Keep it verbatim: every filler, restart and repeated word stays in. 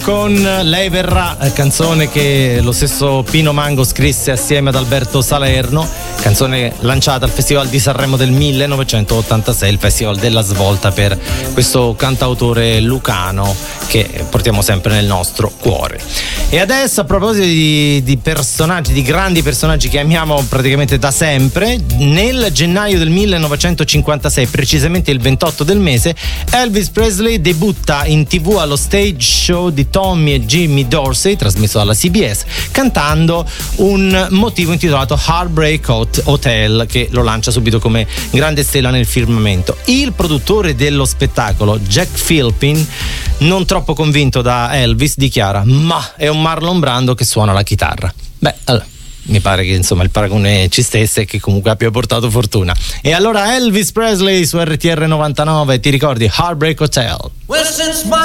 Con Lei verrà, canzone che lo stesso Pino Mango scrisse assieme ad Alberto Salerno, canzone lanciata al Festival di Sanremo del millenovecentottantasei, il festival della svolta per questo cantautore lucano che portiamo sempre nel nostro cuore. E adesso, a proposito di, di personaggi, di grandi personaggi che amiamo praticamente da sempre, nel gennaio del millenovecentocinquantasei, precisamente il ventotto del mese, Elvis Presley debutta in tv allo stage show di Tommy e Jimmy Dorsey, trasmesso dalla C B S, cantando un motivo intitolato Heartbreak Hotel, che lo lancia subito come grande stella nel firmamento. Il produttore dello spettacolo, Jack Philpin, non troppo convinto da Elvis, dichiara: ma è un Marlon Brando che suona la chitarra. Beh, allora, mi pare che insomma il paragone ci stesse e che comunque abbia portato fortuna. E allora Elvis Presley su R T R novantanove, ti ricordi Heartbreak Hotel?